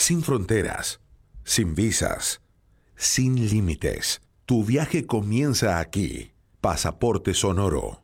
Sin fronteras, sin visas, sin límites. Tu viaje comienza aquí. Pasaporte Sonoro.